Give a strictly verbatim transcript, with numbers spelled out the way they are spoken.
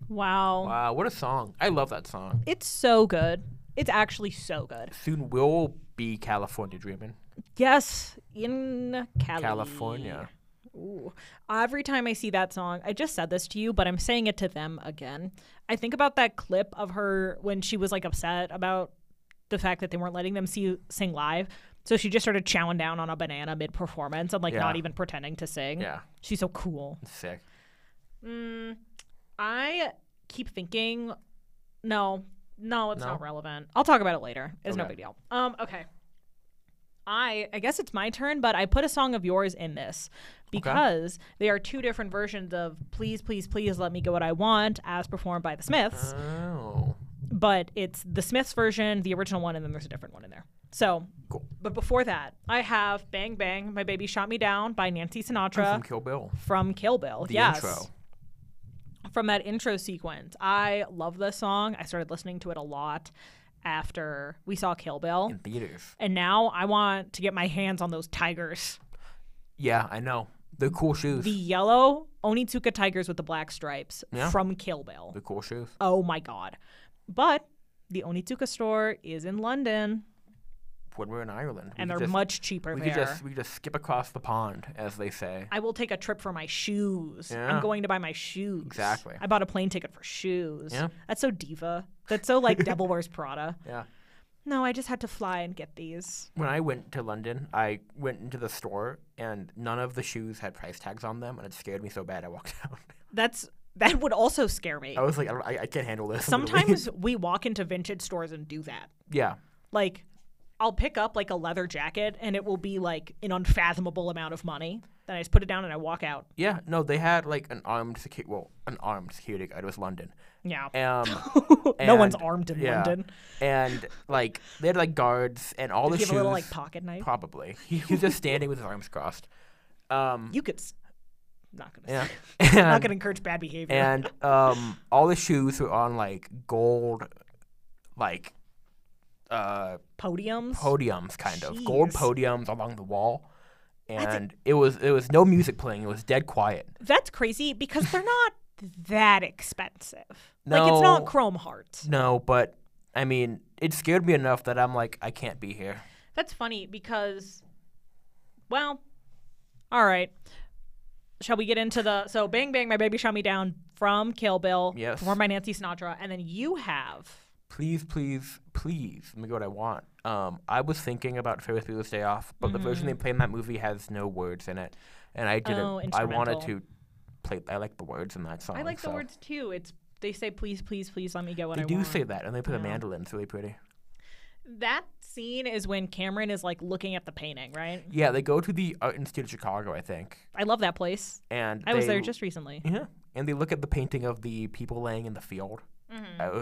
Wow. Wow, what a song. I love that song. It's so good. It's actually so good. Soon we'll be California dreaming. Yes, in Cali. California. Ooh. Every time I see that song, I just said this to you, but I'm saying it to them again. I think about that clip of her when she was like upset about the fact that they weren't letting them see sing live. So she just started chowing down on a banana mid-performance and like Yeah. not even pretending to sing. Yeah. She's so cool. Sick. Mm, I keep thinking, no, no, it's No? not relevant. I'll talk about it later. It's no Okay. big deal. Um, okay. I I guess it's my turn, but I put a song of yours in this because they are two different versions of "Please, Please, Please Let Me Get What I Want" as performed by the Smiths. Oh. But it's the Smiths version, the original one, and then there's a different one in there. So, Cool. but before that, I have "Bang Bang, My Baby Shot Me Down" by Nancy Sinatra From Kill Bill. from Kill Bill. The yes. intro. From that intro sequence. I love this song. I started listening to it a lot after we saw Kill Bill. In theaters. And now I want to get my hands on those tigers. Yeah, I know. They're cool shoes. The yellow Onitsuka tigers with the black stripes Yeah. from Kill Bill. They're cool shoes. Oh my God. But the Onitsuka store is in London When we're in Ireland. we and could they're just, much cheaper we there. could just we could just skip across the pond, as they say. I will take a trip for my shoes. Yeah. I'm going to buy my shoes. Exactly. I bought a plane ticket for shoes. Yeah. That's so diva. That's so like Devil Wears Prada. Yeah. No, I just had to fly and get these. When I went to London, I went into the store and none of the shoes had price tags on them, and it scared me so bad I walked out. That's that would also scare me. I was like, I, don't- I, I can't handle this. I'm gonna leave. Sometimes we walk into vintage stores and do that. Yeah. Like, I'll pick up like a leather jacket and it will be like an unfathomable amount of money. Then I just put it down and I walk out. Yeah. No, they had like an armed security. Well, an armed security guard. It was London. Yeah. Um, no one's and- armed in yeah. London. and like they had like guards and all Does the he shoes. have a little like pocket knife? Probably. He, he was just standing with his arms crossed. Um, You could. S- not gonna. yeah. Say. Not And- gonna encourage bad behavior. and um, all the shoes were on like gold, like uh, Podiums. podiums, kind of gold Jeez. podiums along the wall, That's a- and it was it was no music playing. It was dead quiet. That's crazy because they're not that expensive. Like it's not No. Chrome Hearts. No, but I mean, it scared me enough that I'm like, I can't be here. That's funny because, well, all right. Shall we get into the so Bang Bang, My Baby Shot Me Down from Kill Bill, Yes. performed by Nancy Sinatra, and then you have Please, please, please, let me get what I want. Um, I was thinking about Ferris Bueller's Day Off, but the version they play in that movie has no words in it, and I didn't. Oh, I wanted instrumental. to play. I like the words in that song. I like the so. words too. It's they say please, please, please let me get what They I do want. say that, and they put a Yeah. mandolin. It's really pretty. That scene is when Cameron is like looking at the painting, right? Yeah, they go to the Art Institute of Chicago, I think, I love that place. and I was they- there just recently. Yeah, and they look at the painting of the people laying in the field. Mhm. Uh,